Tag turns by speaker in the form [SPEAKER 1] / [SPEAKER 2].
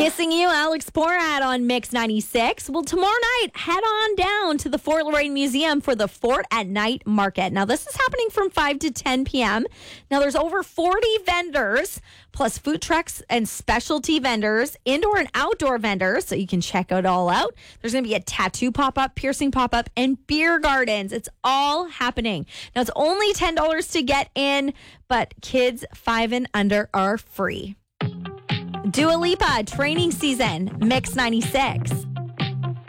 [SPEAKER 1] Missing you, Alex Porat on Mix 96. Well, tomorrow night, head on down to the Fort Loraine Museum for the Fort at Night Market. Now, this is happening from 5 to 10 p.m. Now, there's over 40 vendors, plus food trucks and specialty vendors, indoor and outdoor vendors, so you can check it all out. There's going to be a tattoo pop-up, piercing pop-up, and beer gardens. It's all happening. Now, it's only $10 to get in, but kids 5 and under are free. Dua Lipa, training season, Mix 96.